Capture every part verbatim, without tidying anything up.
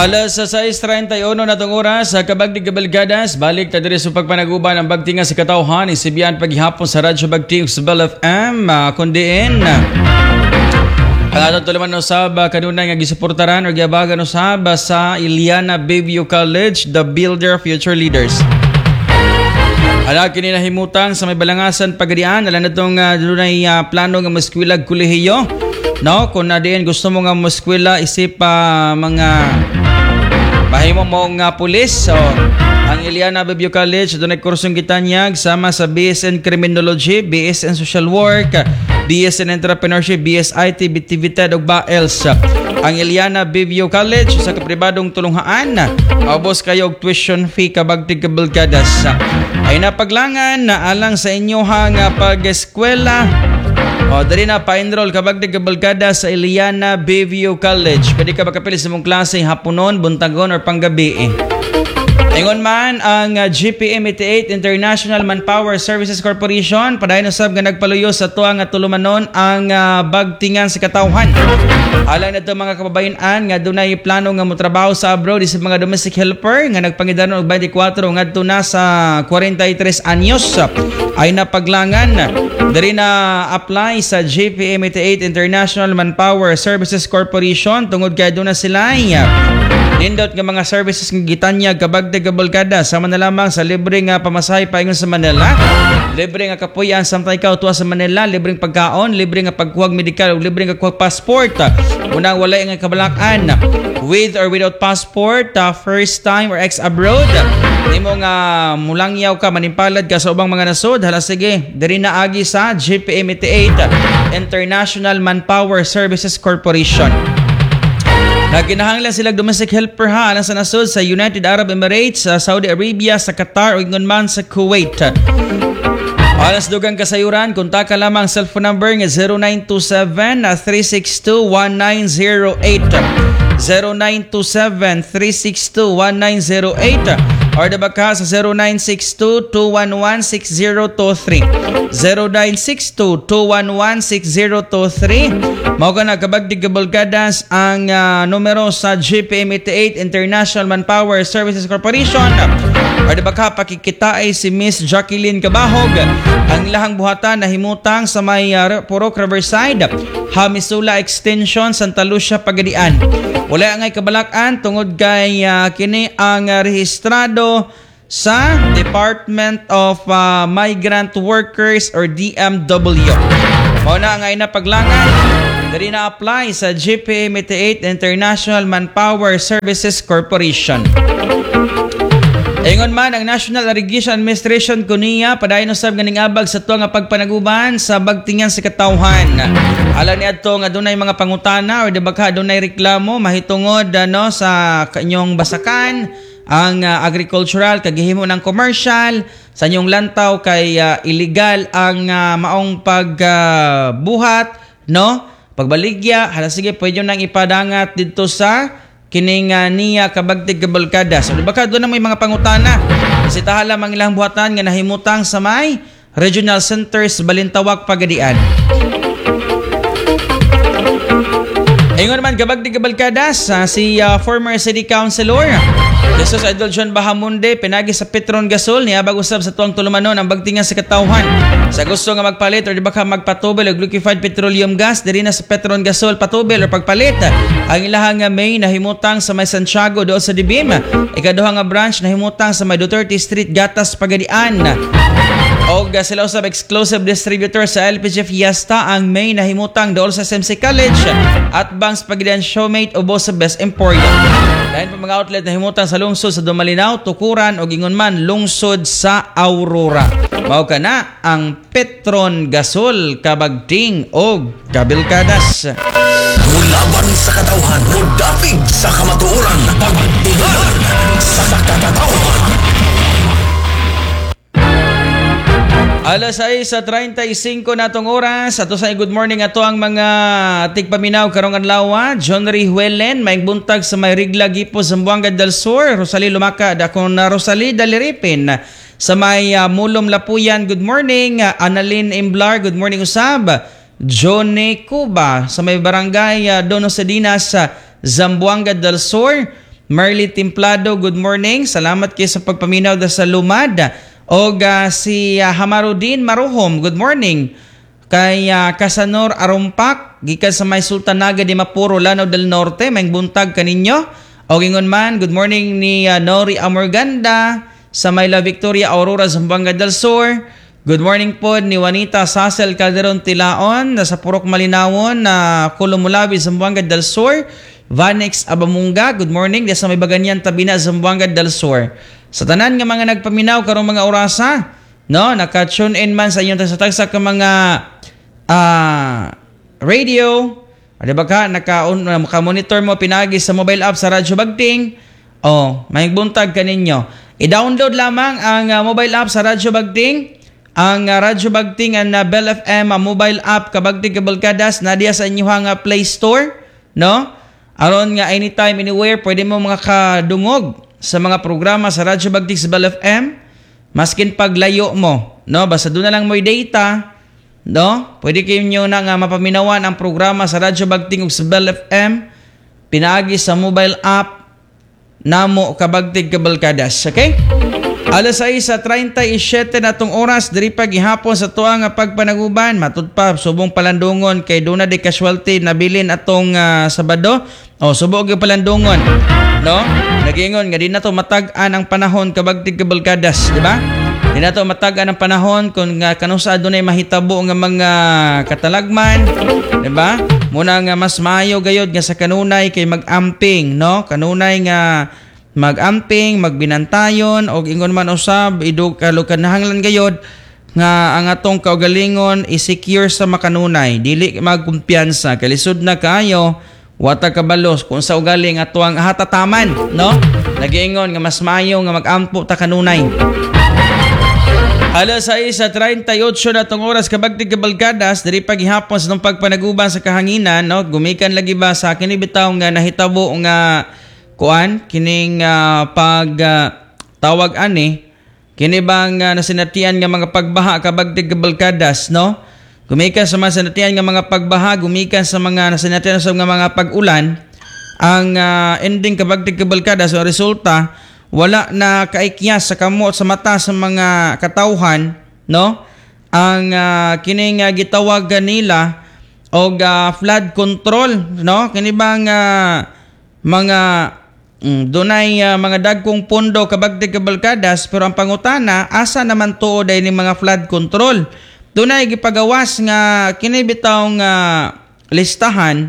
Alas sais treinta y uno na tong oras sa Kabagdig Kabalgadas. Balik ta diri sa pagpanaguban ang bagtinga sa katawhan. Isibiyan paghihapon sa Radyo Bagting sa Bell F M. Uh, kundiin. Ang atong tulaman usab kanunay nga gisuportaran o giabagan usab sa Iliana Bayview College, the Builder of Future Leaders. Ala kini nahimutang sa may balangasan pagadian. Ala natong uh, dunay uh, plano nga maskwilag kolehiyo. No, kung na diin gusto mo nga maskwela isip pa uh, mga mahimo mong uh, pulis. So, ang Iliana Bayview College doon ay kursong gitanyag sama sa B S in Criminology, B S in Social Work, B S in Entrepreneurship, B S I T, B T V T E D ug B A E L S. Ang Iliana Bayview College sa kapribadong tulunghaan, abos kayo og tuition fee kabagtig kabalgadas. Ay napaglangan na alang sa inyohang pag-eskwela. O, dali na pa-enroll kabagdig kabalgada sa Iliana Bayview College. Pwede ka makapili sa mong klase hapunon, buntagon, or panggabi eh. Ingon man ang uh, G P M eighty-eight International Manpower Services Corporation padayon usab nga nagpaluyo sa tuwa nga tulumanon ang uh, bagtingan sa katawhan. Alang na ito mga kababayan-an nga dunay plano nga motrabaho sa abroad isip mga domestic helper nga nagpangidanon og twenty-four ngadto na sa forty-three anyos ay napaglangan diri na apply sa G P M eighty-eight International Manpower Services Corporation tungod kay aduna sila nindot nga mga services nga gitanyag kabagdig kabalgada sama na lamang sa libre nga pamasahe paingon sa Manila, libre nga kapuyan samtang ikaw tuwa sa Manila, libreng pagkaon, libre nga pagkuhag medikal ug libre nga kuhag passport. Unang walay nga kabalakan with or without passport, uh, first time or ex abroad. Nimo nga mulangyaw ka manimpalad ka sa ubang mga nasod, hala sige diri na agi sa G P M eighty-eight International Manpower Services Corporation. Naginahanglan sila domestic helper ha alang sa nasod sa United Arab Emirates, sa Saudi Arabia, sa Qatar o ingon man sa Kuwait. Alas dugang kasayuran, kontak ka lamang cellphone number nga zero nine two seven, three six two, one nine zero eight zero nine two seven, three six two, one nine zero eight or diba ka sa zero nine six two, two one one, six zero two three zero nine six two, two one one, six zero two three. Mao ka na kabagdig kabalgadas ang uh, numero sa G P M eighty-eight International Manpower Services Corporation. Or diba ka pakikita ay si Miss Jacqueline Cabahog. Ang lahang buhatan na himutang sa may uh, Purok Riverside, Hamisula Extension, Santa Lucia, Pagadian. Wala ngay kabalakan tungod kay uh, kini ang uh, rehistrado sa Department of uh, Migrant Workers or D M W. Mao na ngay na paglangan diri na apply sa G P M eighty-eight International Manpower Services Corporation. Ingon man ang National Irrigation Administration kuniya padayon usab nga ningabag sa tuwa nga pagpanaguban sa bagtingan sa katawhan. Alam ni adto nga dunay mga pangutana or diba ka dunay reklamo mahitungod ano sa kanyong basakan ang uh, agricultural kagihimo ng commercial sa inyong lantaw kay uh, illegal ang uh, maong pagbuhat uh, no pagbaligya hala sige pwede nang ipadangat dito sa kining uh, niya kabagtig kabalgada. So diba ka doon na may mga pangutana kasi tahala mang ilang buhatan nga nahimutang sa may Regional Centers Balintawak, Pagadian. Ingon naman kabagdig kabalgadas uh, si uh, former City Councilor Jesus Idol John Bahamonde pinagi sa Petron Gasol niabag usab sa tuwang tulumanon ang bagtingan sa katawhan. Sa gusto nga magpalit or di ba ka magpatubel og liquefied petroleum gas diri na sa Petron Gasol patubel or pagpalit ang ilahang nga may nahimutang sa may Santiago do sa Dibim. Ikaduha nga branch nahimutang sa may Duterte Street, Gatas, Pagadian. Og sila usab exclusive distributor sa L P G Fiesta ang may nahimutang dool sa S M C College at Bangs Pagadian Showmate ubos sa Best Emporium. Dahil pa mga outlet nahimutang sa lungsod sa Dumalinaw, Tukuran o gingon man lungsod sa Aurora. Mao ka na ang Petron Gasol kabagting og kabilkadas. Mulaban sa katawhan, mudapig sa kamatuoran, pagtulunan sa katawhan. Alas sais sa treinta y cinco natong oras. Ato sa good morning ato ang mga tigpaminaw karong adlaw. John Rihuelen may buntag sa may Rigla Gipo Zamboanga del Sur. Rosalie Lumaka dako na Rosalie Daliripin sa may uh, Mulom Lapuyan. Good morning. Uh, Annalyn Imblar, good morning usab. Johnny Cuba sa may barangay uh, Dono Sedinas sa uh, Zamboanga del Sur. Marley Templado, good morning. Salamat kayo sa pagpaminaw da sa lumad. O uh, si uh, Hamarudin Maruhom, good morning. Kay uh, Casanor Arumpak, gikan sa may Sultanaga di Mapuro, Lanao del Norte, may buntag kaninyo. O gingon man, good morning ni uh, Nori Amorganda sa may La Victoria, Aurora, Zamboanga del Sur. Good morning po ni Juanita Sasel Calderon Tilaon na sa Purok Malinawon na uh, Kulumulabi, Zamboanga del Sur. Vanex Abamunga, good morning. Sa may Baganyan, Tabina, Zamboanga del Sur. Sa tanan nga mga nagpaminaw karong mga orasa, no, naka-tune in man sa inyong tagsa-tagsa ka mga uh, radio. Di ba ka, naka-monitor mo pinagi sa mobile app sa Radyo Bagting. Oh, may buntag ka ninyo. I-download lamang ang uh, mobile app sa Radyo Bagting. Ang uh, Radyo Bagting ang uh, Bell F M uh, mobile app kabagting kabalkadas na diya sa inyong uh, Play Store, no? Aron nga anytime, anywhere, pwede mo mga kadungog sa mga programa sa Radyo Bagting sa Bell F M. Maskin paglayo mo, no? Basta doon na lang mo'y data, no? Pwede kayo nyo na nga mapaminawan ang programa sa Radyo Bagting ug sa Bell F M. Pinaagi sa mobile app namo kabagting kabalkadas, okay? alas sais sa treinta y siete na tong oras, diri pa gihapon sa tuwa nga pagpanaguban, matud pa subong palandungon kay duna de casualty nabilin atong uh, Sabado. O subog yung palandungon, no? Nagingon nga di na to matag-an ang panahon kabagtig kabalkadas, di ba? Di na to matag-an ang panahon kung nga kanusa adunay mahitabo nga mga katalagman, di ba? Muna nga mas maayo gayod nga sa kanunay kay mag-amping, no? Kanunay nga mag-amping, magbinantayon o ingon man usab idug kalukanahanglan gayod nga ang atong kaugalingon i-secure sa makanunay, dili magkumpiyansa kay lisod na kaayo wata kabalos kung sa ugali nga tuang hatataman, no? Nagiingon nga mas maayo nga mag-ampo ta kanunay. alas sais sa treinta y ocho na tong oras kabagtig kabalkadas, diri pa gihapon sa tong pagpanaguban sa kahanginan, no? Gumikan lagi ba sa kini bitaw nga nahitabo nga kuan kining uh, pag uh, tawag ani kini bang uh, nasinatian nga mga pagbaha kabagtig kabalkadas, no? Gumikan sa mga nasinatian nga mga pagbaha, gumikan sa mga nasinatian sa nga mga pag-ulan, ang uh, ending kabagtig kabalkadas o resulta wala na kaikyas sa kamot sa mata sa mga katawhan, no? Ang uh, kining uh, gitawag nila og uh, flood control, no? Kini bang uh, mga Mm, dunay uh, mga dagkong pondo kabagtig kabalkadas, pero ang pangutana asa naman tuod ay ni mga flood control. Dunay gipagawas nga kini bitawng uh, listahan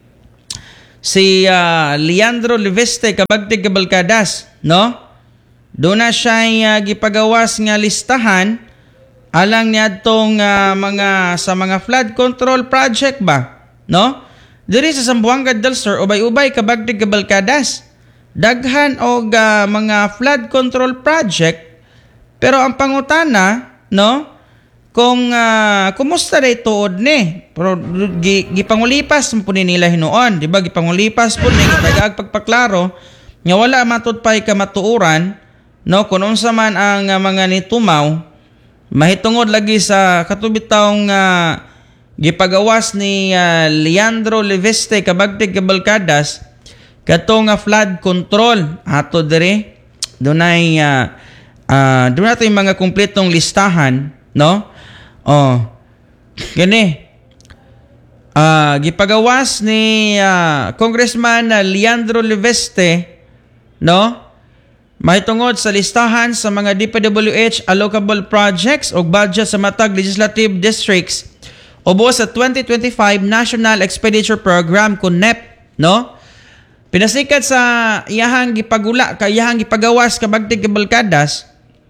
si uh, Leandro Leveste kabagtig kabalkadas, no? Duna siya uh, gipagawas nga listahan alang niadtong uh, mga sa mga flood control project ba, no? Diri sa Zamboanga del Sur ubay-ubay kabagtig kabalkadas. Daghan og uh, mga flood control project, pero ang pangutana, no, kung uh, kumusta day tuod ni, pero gipangulipas mo po nila hinuon, di ba? Gipangulipas po ni tagag pagpaklaro nga wala matud pay ka matuuran, no, kung unsa man ang uh, mga nitumaw mahitungod lagi sa katubitawng uh, gipagawas ni uh, Leandro Leveste kabagtig kabalkadas kato nga flood control ato dire dunay uh, uh, dunay nato yung mga kumpletong listahan, no? Oh gani uh, gipagawas ni uh, Congressman uh, Leandro Leveste, no, mahitungod sa listahan sa mga D P W H allocable projects o budget sa matag legislative districts ubos sa twenty twenty-five National Expenditure Program kun N E P, no? Pinasikat sa iyahang gipagula, kayahang gipagawas kabagtig kabalkadas.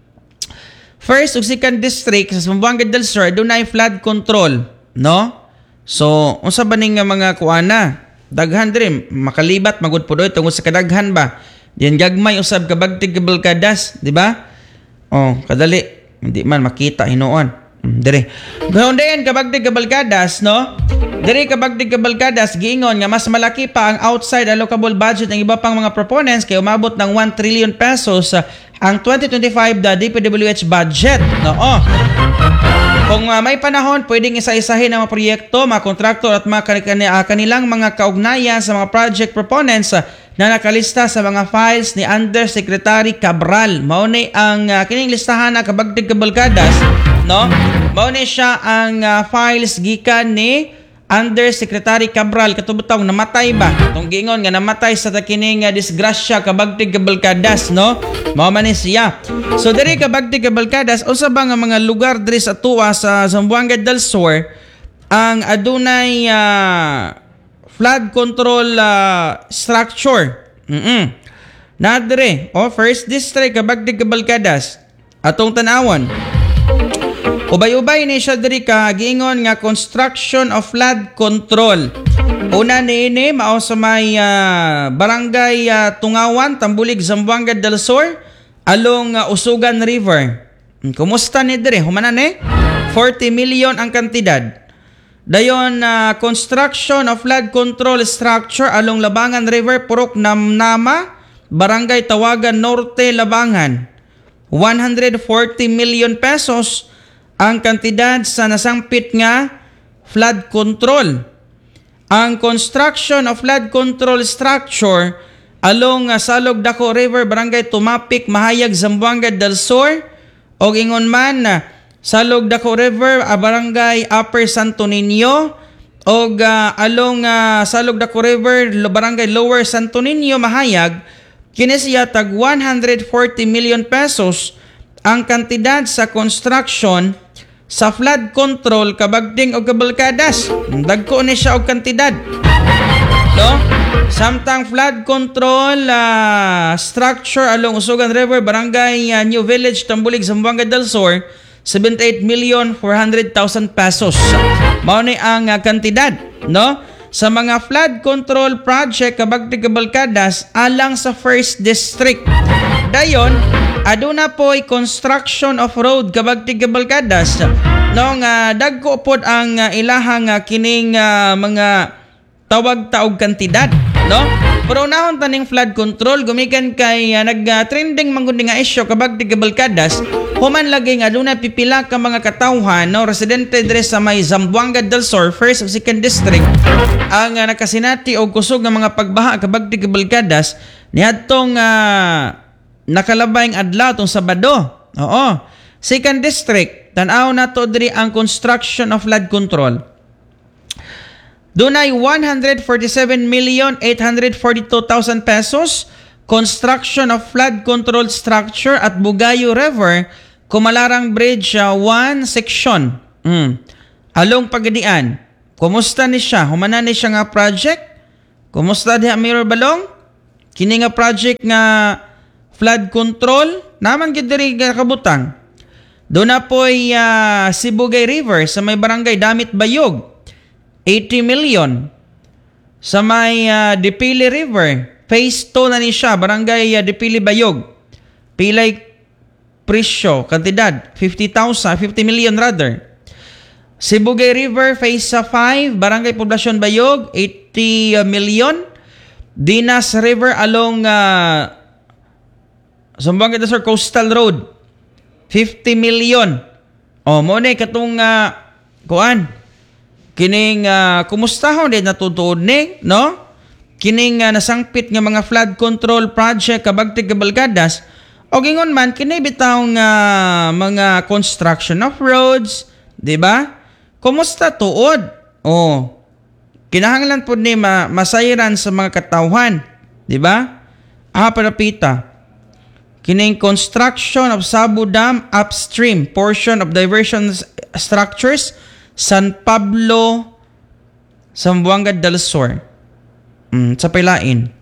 First ug second district sa Zamboanga del Sur dunay flood control, no? So, unsa ba ning mga kuana? Daghan diri makalibat magud po doy tungod sa kadaghan ba. Diyan gagmay usab kabagtig kabalkadas, di ba? Oh, kadali hindi man makita hinuon. Dire. Gahon dayon kabagtig kabalkadas, no? Diri kabagtig kabalkadas giingon nga mas malaki pa ang outside allocable budget ng iba pang mga proponents kay umabot ng one trillion pesos uh, ang twenty twenty-five da D P W H budget. No, oh. Kung uh, may panahon, pwedeng isa-isahin ang mga proyekto, mga kontraktor at mga kan- uh, kanilang mga kaugnayan sa mga project proponents uh, na nakalista sa mga files ni Undersecretary Cabral. Mauni ang uh, kining listahan na kabagdig kabalkadas, no? Mauni siya ang uh, files gikan ni Undersecretary Cabral katubutong namatay ba? Tong giingon nga namatay sa takining uh, disgrasya kabagdig kabalkadas, no? Mao man ni siya. So diri kabagdig kabalkadas usa ba nga mga lugar diri sa tuwa sa Zamboanga del Sur ang adunay uh, flood control uh, structure. Mm. Na diri, oh first district kabagdig kabalkadas atong tan-awon. Ubay-ubay ni siya diri ka giingon nga construction of flood control. Una niini mao sa may uh, barangay uh, Tungawan, Tambulig, Zamboanga del Sur along uh, Usugan River. Kumusta ni diri? Humanan ni forty million ang kantidad. Dayon uh, construction of flood control structure along Labangan River, Purok Namnama, Barangay Tawagan Norte, Labangan. one hundred forty million pesos ang kantidad sa nasampit nga flood control. Ang construction of flood control structure along uh, Salog Dako River, Barangay Tumapik, Mahayag, Zamboanga del Sur o ingon man uh, Salog Dako River, uh, Barangay Upper Santo Niño o uh, along uh, Salog Dako River, Barangay Lower Santo Niño, Mahayag, kinesiya tag one hundred forty million pesos ang kantidad sa construction sa flood control kabagding o kabalkadas. Dagko ni siya og kantidad. No? Samtang flood control uh, structure along Usugan River, Barangay uh, New Village, Tambulig, Zamboanga del Sur, seventy-eight million four hundred thousand pesos. Mao ni ang uh, kantidad, no? Sa mga flood control project kabagding kabalkadas alang sa first district. Dayon, aduna po'y construction of road kabagding kabalkadas no nga dagko pod ang uh, ilahang uh, kining uh, mga tawag-taog kantidad, no? Pero unahon taning flood control gumikan kay uh, nag-trending uh, mangguni nga isyu kabagding kabalkadas, human lagi nga aduna pipila ka mga katawhan no residente dire sa may Zamboanga del Sur first ug second district ang uh, nakasinati og kusog nga mga pagbaha kabagding kabalkadas niadtong uh, nakalabayng adlaw tong Sabado. Oo. Second district, tan-aw na to diri ang construction of flood control. Dunay one hundred forty-seven million eight hundred forty-two thousand pesos construction of flood control structure at Bugayo River, Kumalarang Bridge uh, one section. Mm. Along Pagadian. Kumusta ni siya? Humana ni siya nga project? Kumusta diha Mayor Balong? Kini nga project nga flood control, naman gid diri kabutang. Doon na po'y uh, Sibugay River sa may barangay Damit Bayog, eighty million. Sa may uh, Dipili River, phase two na ni siya, barangay uh, Dipili Bayog. Pilay presyo, kantidad, fifty thousand, fifty million rather. Sibugay River, phase five, barangay Poblasyon Bayog, eighty million. Dinas River along uh, Zamboanga del Sur Coastal Road, fifty million. O, mo na katong uh, kuan. Kining uh, kumustahon din natutuod ni, no? Kining uh, nasangpit nga mga flood control project kabagtig kabalkadas. O gingon man kini bitawng uh, mga construction of roads, di ba? Kumusta tuod? O, kinahanglan po ni ma- masayran sa mga katawhan, di ba? Ah, parapita. Kining construction of Sabu Dam upstream portion of diversion structures San Pablo, Zamboanga del Sur. Mm, sa Pailain.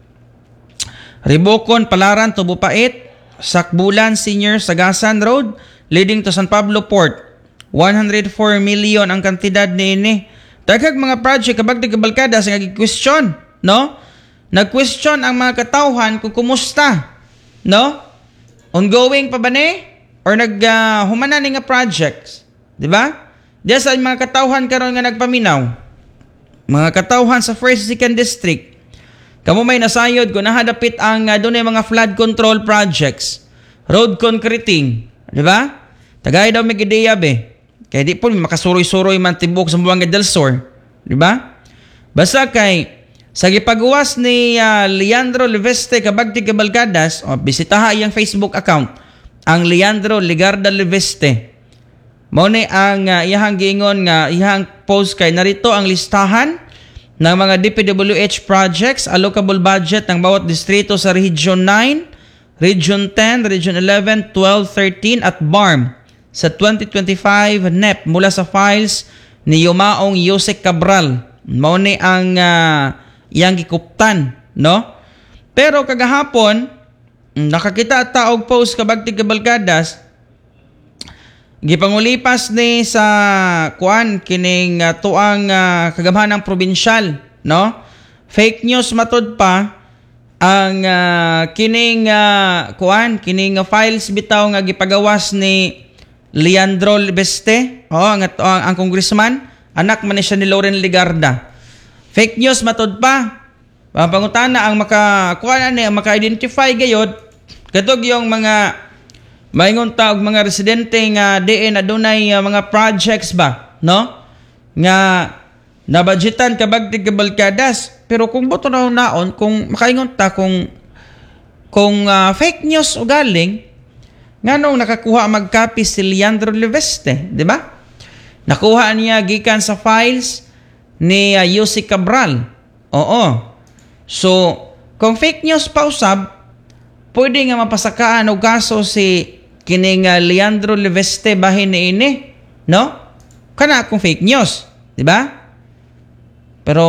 Ribocon, Palaran, Tubupait, Sakbulan, Senior, Sagasan Road leading to San Pablo Port. one hundred four million ang kantidad ni ini. Daghang mga project kabagdig kabalkadas nga gi-question, no? Nag-question ang mga katawhan kung kumusta, no? Ongoing pa ba ni? Or nag-humana uh, ni nga projects? Diba? Diya sa mga katawhan karon nga nagpaminaw. Mga katawhan sa first second district. Kamu may nasayod kung nahadapit ang uh, doon mga flood control projects. Road concreting. Diba? Tagay daw may ideya be. Kaya di po makasuroy-suroy man tibok sa Buanga del Sur, di ba? Basta kay sa gipagawas ni uh, Leandro Leveste kabagti Cabalgadas, o bisitaha iyang Facebook account, ang Leandro Ligarda Leveste. Mao ni ang uh, iyang giingon nga iyang post kay narito ang listahan ng mga D P W H projects, allocable budget ng bawat distrito sa Region nine, Region ten, Region eleven, twelve, thirteen at B A R M sa twenty twenty-five N E P mula sa files ni Yumaong Yosek Cabral. Mao ni ang uh, iyang gikuptan, no? Pero kagahapon nakakita ta og post kabagti Cabalgadas, gipangulipas ni sa kuan kining uh, tuang uh, kagamhanang probinsyal, no? Fake news matud pa ang uh, kining uh, kuan kining uh, files bitaw nga gipagawas ni Leandro Leveste, oh ang, ang ang congressman, anak man ni siya ni Loren Ligarda. Fake news matud pa. Pangutana ang maka kuan ani ang maka-identify gayod kadtog yung mga maingon ta og mga residente nga diin adunay uh, mga projects ba, no? Nga nabudgetan kabagti Cabalgadas. Pero kung boto na naon, kung makaingon ta kung kung uh, fake news o galing, nganong nakakuha mag-copy si Leandro Leveste, di ba? Nakuha niya gikan sa files ni uh, Yosek Cabral. Oo. So, kung fake news pa usab, pwede nga mapasakaan og kaso si kining uh, Leandro Leveste bahin ni ini, no? Kana kung fake news, di ba? Pero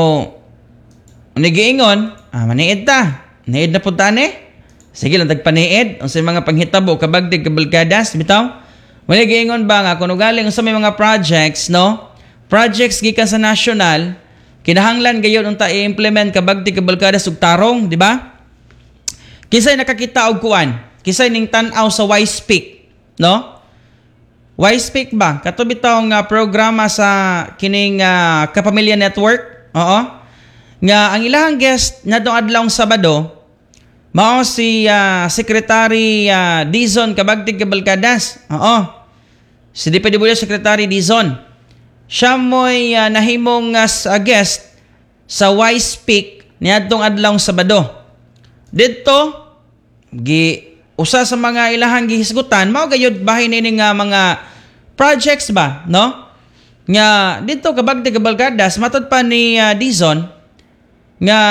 nigiingon, ah maniid ta. Niid na punta ni. Sige lang tagpaniid unsay mga panghitabo kabagdi Cabalgadas bitaw. Wala giingon ba nga kuno galing sa may mga projects, no? Projects gikan sa national, kinahanglan gayon unta i-implement kabagdi Cabalgadas ug tarong, di ba? Kisay nakakita og kuan, kisay ning tan-aw sa Y-Speak, no? Y-Speak ba? Kato bitaw nga programa sa kining uh, Kapamilya Network. Oo. Nga ang ilahang guest na dong adlawng Sabado, mao si uh, Secretary uh, Dizon kabagti Cabalgadas. Oo. Si D P W Secretary Dizon. Siya mo'y uh, nahimong as uh, guest sa Y-Speak niadtong adlawng Sabado. Dito, gi usa sa mga ilahang gihisgutan, mao gayud bahin ini nga mga projects ba, no? Nga dito kabagti Cabalgadas matud pa ni uh, Dizon nga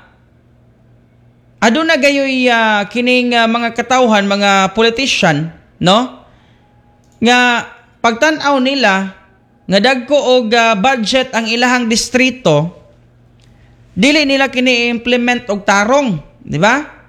aduna gayoy uh, kining uh, mga katawhan, mga politician, no? Nga pagtan-aw nila nga dagko og uh, budget ang ilahang distrito, dili nila kini-implement og tarong, di ba?